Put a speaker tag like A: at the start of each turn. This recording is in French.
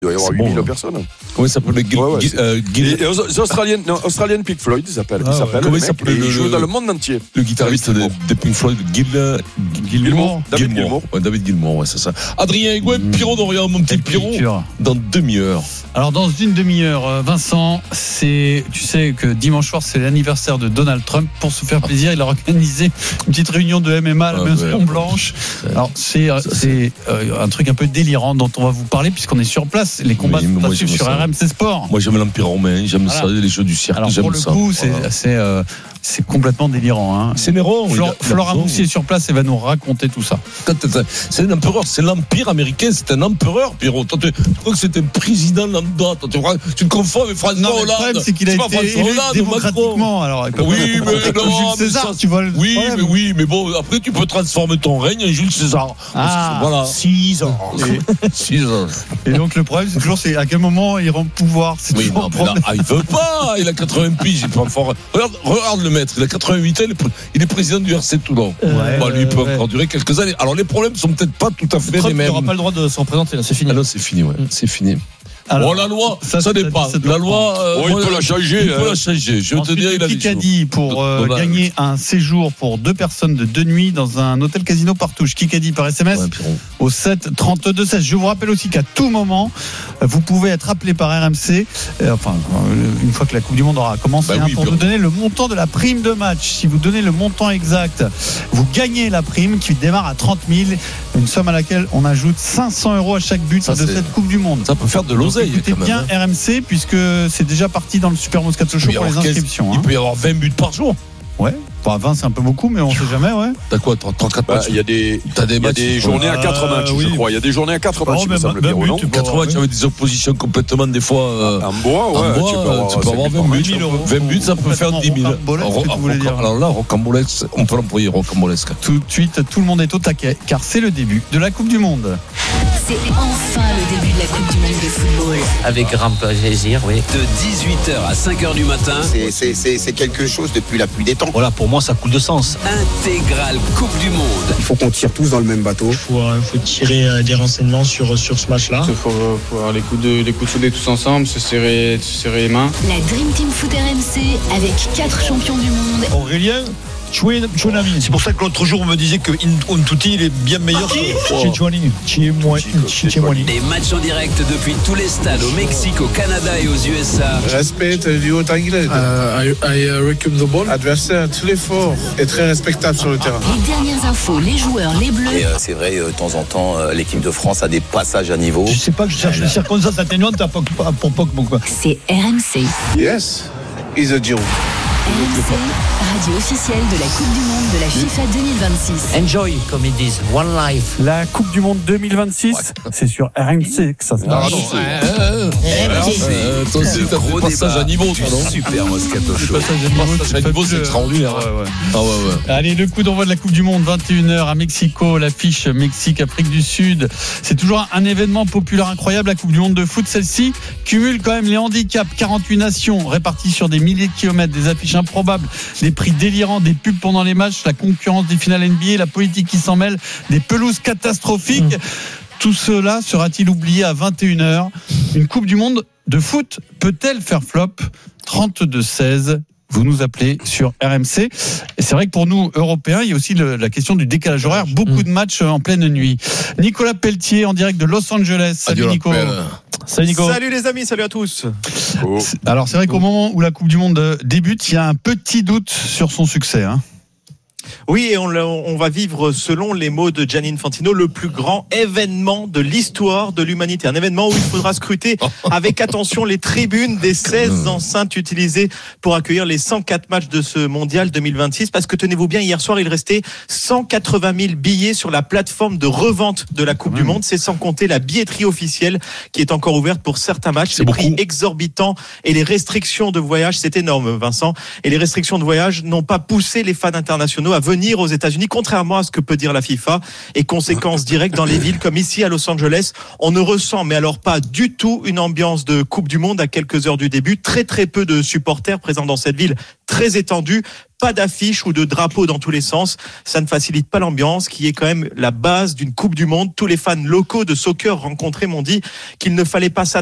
A: Il doit y avoir 8000 personnes.
B: Comment il s'appelle
A: Australian Pink Floyd, il s'appelle.
B: Comment il s'appelle
A: il joue dans le monde entier.
B: Le guitariste des Pink Floyd,
A: Gilmour. David Gilmour.
B: Ouais, David Gilmour, ouais, c'est ça. Adrien Egouin, Pierrot d'Orient, mon petit Pierrot, dans demi-heure.
C: Alors, dans une demi-heure, Vincent, tu sais que dimanche soir, c'est l'anniversaire de Donald Trump. Pour se faire plaisir, il a organisé une petite réunion de MMA à la Maison Blanche. Alors, c'est un truc un peu délirant dont on va vous parler puisqu'on est sur place. Les combats sont suivre sur RMC Sport.
B: Moi, j'aime l'Empire romain, j'aime ça, les jeux du cirque.
C: Alors,
B: j'aime
C: pour le
B: ça.
C: coup, c'est complètement délirant. Hein.
B: C'est Néron.
C: Flora Moussi est sur place et va nous raconter tout ça.
B: C'est un empereur, c'est l'Empire américain, c'est un empereur, Pierrot. Tu crois que c'est un président lambda? Tu te confonds avec François Hollande.
C: Le problème, c'est qu'il a été élu démocratiquement. Alors,
B: oui, mais non,
C: Jules César, tu vois.
B: Oui, mais bon, après, tu peux transformer ton règne en Jules César. Voilà. 6 ans. 6 ans.
C: Et donc, le problème, c'est toujours à quel moment il rend le pouvoir.
B: Oui, non, mais là, il veut pas. Il a 80 piges, il est pas fort. Regarde le maître, il a 88 ans, il est président du RC Toulon. Lui, il peut encore durer quelques années. Alors, les problèmes sont peut-être pas tout à fait les mêmes.
D: Il n'aura pas le droit de se représenter, là, c'est fini.
B: Ah non, c'est fini, ouais. C'est fini.
C: Alors,
B: la loi, ça dépasse. La loi,
A: il peut la changer.
B: Il peut la changer. Je vais te dire, il a des
C: Kikadi pour gagner un séjour pour 2 personnes de 2 nuits dans un hôtel casino Partouche. Kikadi par SMS au 7 32 16. Je vous rappelle aussi qu'à tout moment, vous pouvez être appelé par RMC. Une fois que la Coupe du Monde aura commencé, pour nous donner le montant de la prime de match. Si vous donnez le montant exact, vous gagnez la prime qui démarre à 30 000. Une somme à laquelle on ajoute 500 € à chaque but de cette Coupe du Monde.
B: Ça peut faire de l'oseille.
C: Écoutez bien RMC puisque c'est déjà parti dans le Super Moscato Show pour les inscriptions.
B: Il peut y avoir 20 buts par jour.
C: Ouais. 20 c'est un peu beaucoup, mais on ne sait jamais, ouais.
B: T'as quoi, 34 matchs?
A: Il y a des journées à 4 matchs, je crois. Il y a des journées à 4 matchs, il me semble bien, non?
B: 4 matchs avec des oppositions complètement, des fois.
A: En bois,
B: tu peux avoir 20 buts. 20 buts, ça peut faire 10 000. Alors là, rocambolesque, on peut l'employer, rocambolesque.
C: Tout de suite, tout le monde est au taquet, car c'est le début de la Coupe du Monde.
E: C'est enfin le début de la Coupe du Monde de football.
F: Avec grand plaisir, oui.
G: De 18h à 5h du matin.
H: C'est quelque chose depuis la pluie des temps.
F: Voilà, pour moi, ça coule de sens.
G: Intégrale Coupe du Monde.
H: Il faut qu'on tire tous dans le même bateau.
I: Il faut tirer des renseignements sur ce match-là.
J: Il faut avoir les coups de souder tous ensemble, se serrer les mains.
E: La Dream Team Foot RMC avec 4 champions du monde.
D: Aurélien, tu es un ami. C'est pour ça que l'autre jour on me disait que Intouti il est bien meilleur que Chouani.
G: Des matchs en direct depuis tous les stades au Mexique, au Canada et aux USA.
K: Respect du haut anglais. I receive the ball. Adversaire très fort et très respectable sur le terrain.
E: Les dernières infos, les joueurs, les bleus.
L: Et c'est vrai, de temps en temps, l'équipe de France a des passages à niveau.
D: Je sais pas que je cherche une circonstance atténuante pour Pogba.
E: C'est RMC.
K: Yes, is a Giroud.
E: RMC, radio officielle de la Coupe du Monde de la FIFA 2026.
F: Enjoy, comme ils disent, one life.
C: La Coupe du Monde 2026, c'est sur RMC que ça se passe.
B: C'est un gros passage à niveau,
L: Super Moscato Show.
B: Passage à niveau, c'est extraordinaire.
C: Allez, le coup d'envoi de la Coupe du Monde, 21h à Mexico, l'affiche Mexique-Afrique du Sud. C'est toujours un événement populaire incroyable, la Coupe du Monde de foot. Celle-ci cumule quand même les handicaps. 48 nations réparties sur des milliers de kilomètres, des affiches improbables, des prix délirants, des pubs pendant les matchs, la concurrence des finales NBA, la politique qui s'en mêle, des pelouses catastrophiques. Tout cela sera-t-il oublié à 21h? Une Coupe du Monde de foot peut-elle faire flop? 32-16. Vous nous appelez sur RMC. Et c'est vrai que pour nous, Européens, il y a aussi la question du décalage horaire. Beaucoup de matchs en pleine nuit. Nicolas Pelletier, en direct de Los Angeles. Salut Nico.
D: Salut Nico.
M: Salut les amis, salut à tous.
C: Alors c'est vrai qu'au moment où la Coupe du Monde débute, il y a un petit doute sur son succès.
M: Oui, et on va vivre, selon les mots de Gianni Infantino, le plus grand événement de l'histoire de l'humanité. Un événement où il faudra scruter avec attention les tribunes des 16 enceintes utilisées pour accueillir les 104 matchs de ce mondial 2026. Parce que tenez-vous bien, hier soir, il restait 180 000 billets sur la plateforme de revente de la Coupe du Monde. C'est sans compter la billetterie officielle qui est encore ouverte pour certains matchs. Les prix exorbitants et les restrictions de voyage, c'est énorme, Vincent. Et les restrictions de voyage n'ont pas poussé les fans internationaux à venir aux États-Unis, contrairement à ce que peut dire la FIFA. Et conséquence directe dans les villes comme ici à Los Angeles, on ne ressent, mais alors pas du tout, une ambiance de Coupe du Monde à quelques heures du début. Très très peu de supporters présents dans cette ville très étendue. pas d'affiches ou de drapeaux dans tous les sens. Ça ne facilite pas l'ambiance, qui est quand même la base d'une Coupe du Monde. Tous les fans locaux de soccer rencontrés m'ont dit qu'il ne fallait pas